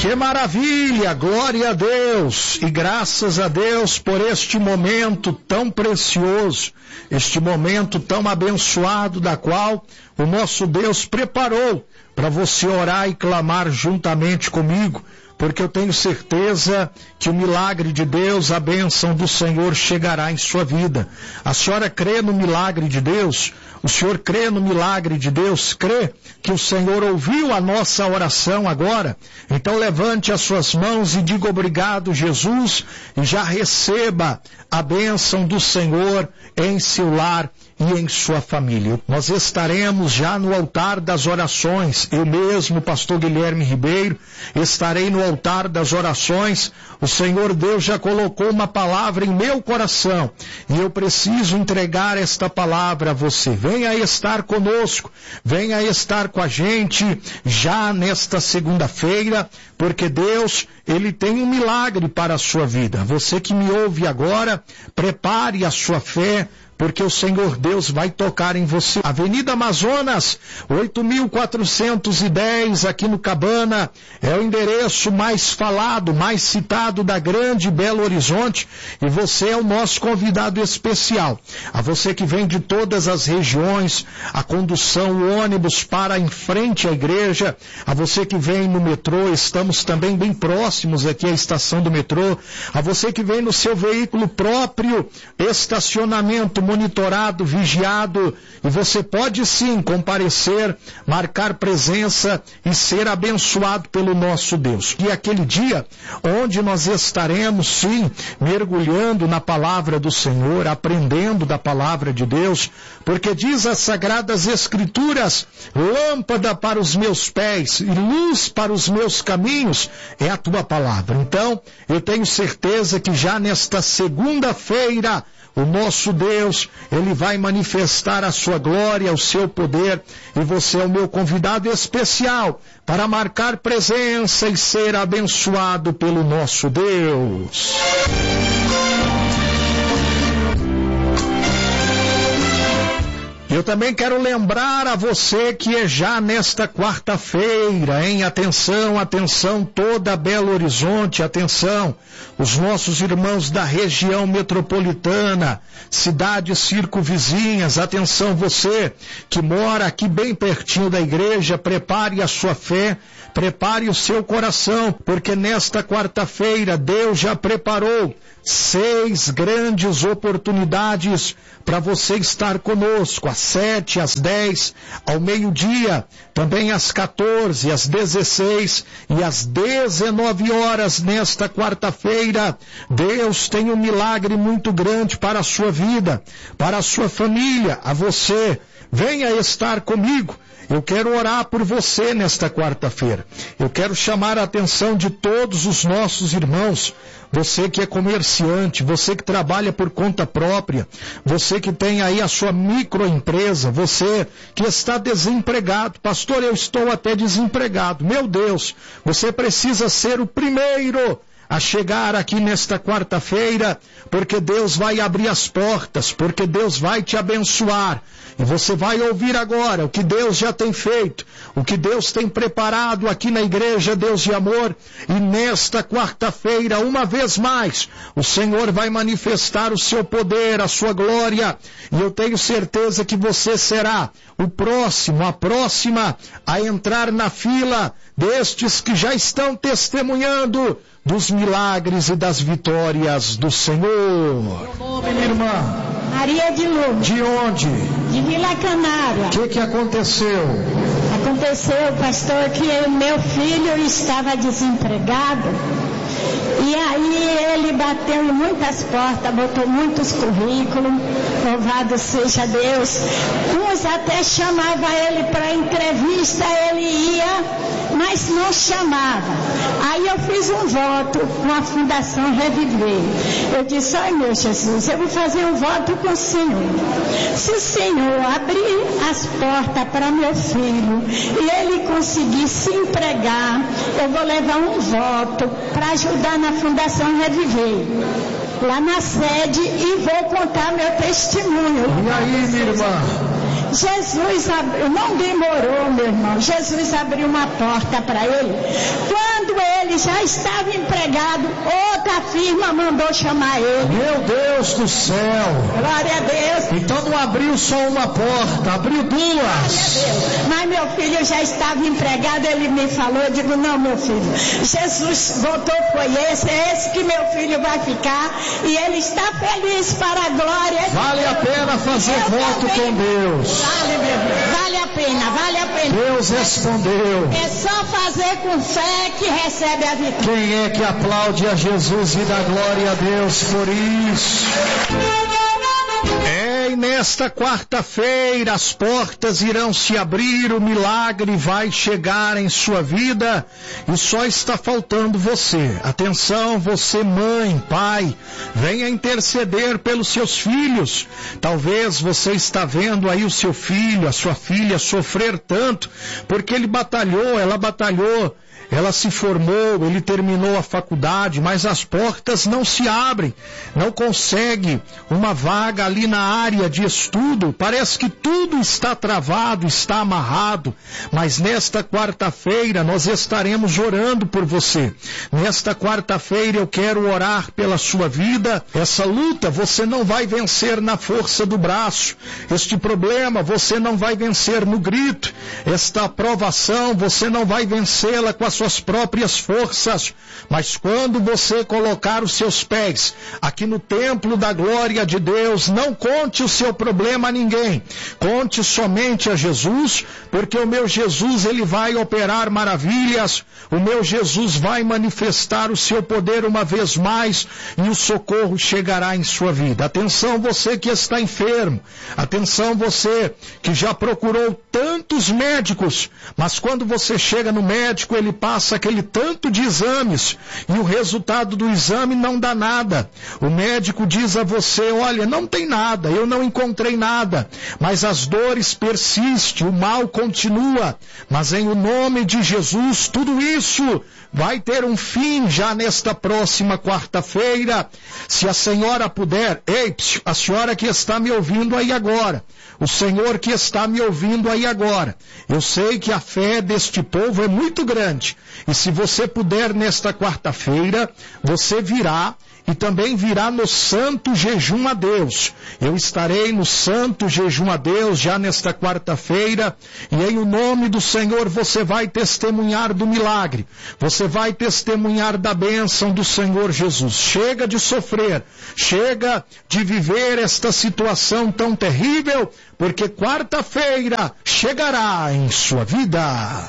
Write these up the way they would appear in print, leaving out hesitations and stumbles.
Que maravilha, glória a Deus e graças a Deus por este momento tão precioso, este momento tão abençoado da qual o nosso Deus preparou para você orar e clamar juntamente comigo, porque eu tenho certeza que o milagre de Deus, a bênção do Senhor chegará em sua vida. A senhora crê no milagre de Deus? O senhor crê no milagre de Deus? Crê que o Senhor ouviu a nossa oração agora? Então levante as suas mãos e diga obrigado, Jesus, e já receba a bênção do Senhor em seu lar e em sua família. Nós estaremos já no altar das orações. Eu mesmo, pastor Guilherme Ribeiro, estarei no altar das orações. O Senhor Deus já colocou uma palavra em meu coração e eu preciso entregar esta palavra a você. Venha estar conosco, venha estar com a gente já nesta segunda-feira, porque Deus, Ele tem um milagre para a sua vida. Você que me ouve agora, prepare a sua fé, porque o Senhor Deus vai tocar em você. Avenida Amazonas, 8.410, aqui no Cabana, é o endereço mais falado, mais citado da grande Belo Horizonte, e você é o nosso convidado especial. A você que vem de todas as regiões, a condução, o ônibus para em frente à igreja, a você que vem no metrô, estamos também bem próximos aqui à estação do metrô, a você que vem no seu veículo próprio, estacionamento monitorado, vigiado, e você pode sim comparecer, marcar presença e ser abençoado pelo nosso Deus. E aquele dia onde nós estaremos sim mergulhando na palavra do Senhor, aprendendo da palavra de Deus, porque diz as Sagradas Escrituras, lâmpada para os meus pés e luz para os meus caminhos é a tua palavra. Então, eu tenho certeza que já nesta segunda-feira, o nosso Deus, Ele vai manifestar a sua glória, o seu poder, e você é o meu convidado especial para marcar presença e ser abençoado pelo nosso Deus. Eu também quero lembrar a você que é já nesta quarta-feira, hein? Atenção, atenção, toda Belo Horizonte, atenção, os nossos irmãos da região metropolitana, cidades circunvizinhas, atenção você que mora aqui bem pertinho da igreja, prepare a sua fé, prepare o seu coração, porque nesta quarta-feira Deus já preparou 6 grandes oportunidades para você estar conosco, às 7, às 10, ao meio-dia, também às 14, às 16 e às 19 horas nesta quarta-feira. Deus tem um milagre muito grande para a sua vida, para a sua família, a você. Venha estar comigo. Eu quero orar por você nesta quarta-feira. Eu quero chamar a atenção de todos os nossos irmãos. Você que é comerciante, você que trabalha por conta própria, você que tem aí a sua microempresa, você que está desempregado. Pastor, eu estou até desempregado. Meu Deus, você precisa ser o primeiro a chegar aqui nesta quarta-feira, porque Deus vai abrir as portas, porque Deus vai te abençoar. E você vai ouvir agora o que Deus já tem feito, o que Deus tem preparado aqui na Igreja Deus de Amor. E nesta quarta-feira, uma vez mais, o Senhor vai manifestar o seu poder, a sua glória. E eu tenho certeza que você será o próximo, a próxima a entrar na fila destes que já estão testemunhando dos milagres e das vitórias do Senhor. Meu nome, minha irmã? Maria de Lourdes. De onde? De Vila Canária. O que aconteceu? Aconteceu, pastor, que meu filho estava desempregado. E aí ele bateu em muitas portas, botou muitos currículos, louvado seja Deus. Uns até chamavam ele para entrevista, ele ia, mas não chamava. Aí eu fiz um voto com a Fundação Reviver. Eu disse, ai meu Jesus, eu vou fazer um voto com o Senhor. Se o Senhor abrir as portas para meu filho e ele conseguir se empregar, eu vou levar um voto para ajudar na Fundação Reviver, lá na sede, e vou contar meu testemunho. E aí, minha irmã? Jesus abriu, não demorou, meu irmão. Jesus abriu uma porta para ele. Quando quando ele já estava empregado, outra firma mandou chamar ele. Meu Deus do céu! Glória a Deus! Então não abriu só uma porta, abriu duas. Glória a Deus! Mas meu filho já estava empregado, ele me falou, eu digo, não, meu filho, Jesus voltou, foi esse, é esse que meu filho vai ficar, e ele está feliz para a glória. Vale a pena fazer voto com Deus. Vale, meu Deus, vale a pena, vale a pena. Deus respondeu. É só fazer com fé que recebe a vitória. Quem é que aplaude a Jesus e dá glória a Deus por isso? E nesta quarta-feira as portas irão se abrir, o milagre vai chegar em sua vida e só está faltando você. Atenção, você mãe, pai, venha interceder pelos seus filhos. Talvez você está vendo aí o seu filho, a sua filha sofrer tanto porque ele batalhou, ela batalhou. Ela se formou, ele terminou a faculdade, mas as portas não se abrem, não consegue uma vaga ali na área de estudo, parece que tudo está travado, está amarrado, mas nesta quarta-feira nós estaremos orando por você. Nesta quarta-feira eu quero orar pela sua vida. Essa luta você não vai vencer na força do braço, este problema você não vai vencer no grito, esta aprovação você não vai vencê-la com a suas próprias forças, mas quando você colocar os seus pés aqui no templo da glória de Deus, não conte o seu problema a ninguém, conte somente a Jesus, porque o meu Jesus, ele vai operar maravilhas, o meu Jesus vai manifestar o seu poder uma vez mais e o socorro chegará em sua vida. Atenção você que está enfermo, atenção você que já procurou tantos médicos, mas quando você chega no médico, ele passa aquele tanto de exames e o resultado do exame não dá nada. O médico diz a você, olha, não tem nada, eu não encontrei nada, mas as dores persistem, o mal continua, mas em o nome de Jesus, tudo isso vai ter um fim já nesta próxima quarta-feira, se a senhora puder. Ei, a senhora que está me ouvindo aí agora, o senhor que está me ouvindo aí agora, eu sei que a fé deste povo é muito grande, e se você puder nesta quarta-feira, você virá e também virá no Santo Jejum a Deus. Eu estarei no Santo Jejum a Deus já nesta quarta-feira, e em o nome do Senhor você vai testemunhar do milagre, você vai testemunhar da bênção do Senhor Jesus. Chega de sofrer, chega de viver esta situação tão terrível, porque quarta-feira chegará em sua vida.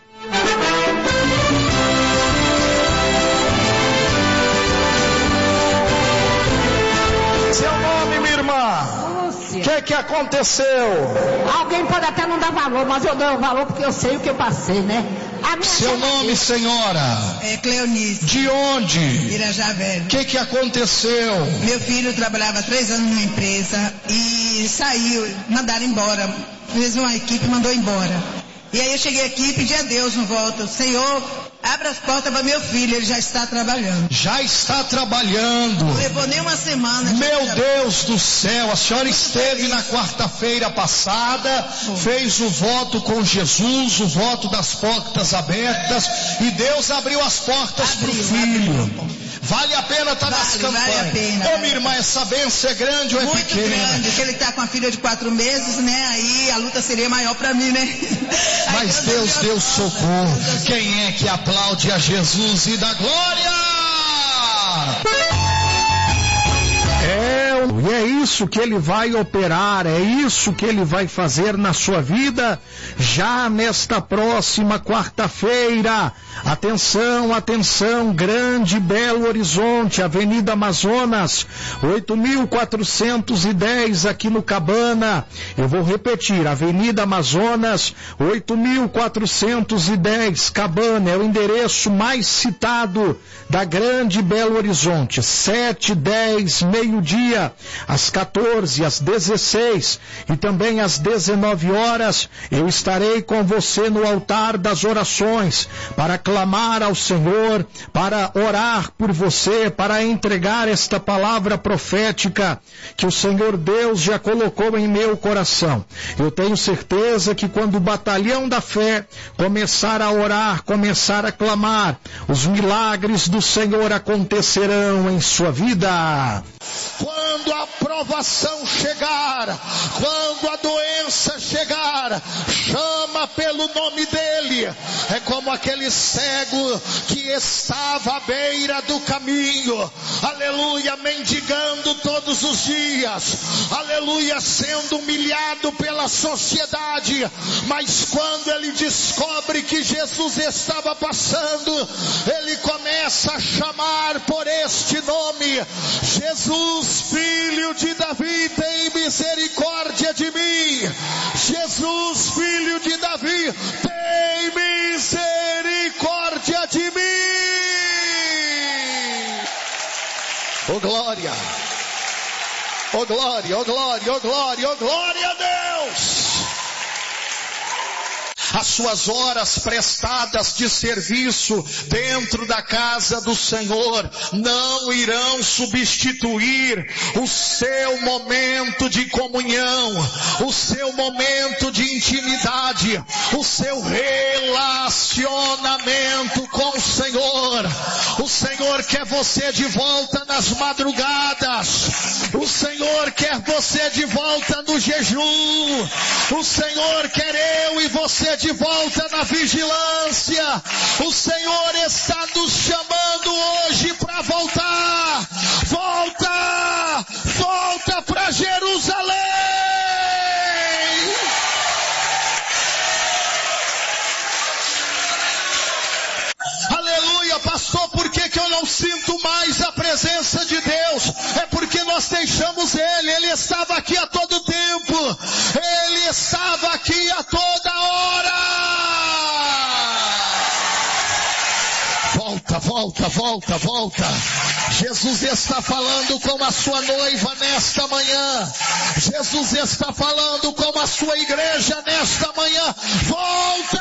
Seu nome, minha irmã? O que aconteceu? Alguém pode até não dar valor, mas eu dou valor porque eu sei o que eu passei, né? Seu nome, senhora? É Cleonice. De onde? Irajá Velho. O que aconteceu? Meu filho trabalhava 3 anos numa empresa e saiu, mandaram embora. Fez uma equipe e mandou embora. E aí eu cheguei aqui e pedi a Deus no volta, Senhor, abra as portas para meu filho, ele já está trabalhando. Já está trabalhando. Não levou nem uma semana. Meu Deus do céu, a senhora esteve na quarta-feira passada, fez o voto com Jesus, o voto das portas abertas, e Deus abriu as portas para o filho. Vale a pena estar nas campanhas. Vale a pena. Ô, minha irmã, essa bênção é grande ou é muito pequena? Muito grande, porque ele está com a filha de 4 meses, né? Aí a luta seria maior para mim, né? Mas Deus deu socorro. Quem é que aplaude a Jesus e dá glória? E é isso que ele vai operar, é isso que ele vai fazer na sua vida já nesta próxima quarta-feira. Atenção, atenção, Grande Belo Horizonte, Avenida Amazonas, 8.410 aqui no Cabana. Eu vou repetir, Avenida Amazonas, 8.410, Cabana, é o endereço mais citado da Grande Belo Horizonte. 7:10, meio-dia. às 14, às 16 e também às 19 horas, eu estarei com você no altar das orações para clamar ao Senhor, para orar por você, para entregar esta palavra profética que o Senhor Deus já colocou em meu coração. Eu tenho certeza que quando o batalhão da fé começar a orar, começar a clamar, os milagres do Senhor acontecerão em sua vida. Quando a provação chegar, quando a doença chegar, chama pelo nome dele. É como aquele cego que estava à beira do caminho, aleluia, mendigando todos os dias, aleluia, sendo humilhado pela sociedade, mas quando ele descobre que Jesus estava passando, ele começa a chamar por este nome: Jesus, filho de Davi, tem misericórdia de mim. Jesus, filho de Davi, tem misericórdia de mim. Oh glória, oh glória, oh glória, oh glória, oh glória a Deus. As suas horas prestadas de serviço dentro da casa do Senhor não irão substituir o seu momento de comunhão, o seu momento de intimidade, o seu relacionamento com o Senhor. O Senhor quer você de volta nas madrugadas. O Senhor quer você de volta no jejum. O Senhor quer eu e você de volta na vigilância. O Senhor está nos chamando hoje para voltar. Volta! Volta para Jerusalém! Aleluia, pastor, por que eu não sinto mais a presença de Deus? É porque nós deixamos Ele estava aqui a todo tempo, Ele estava aqui a toda hora. Volta, volta, volta, volta. Jesus está falando com a sua noiva nesta manhã. Jesus está falando com a sua igreja nesta manhã. Volta!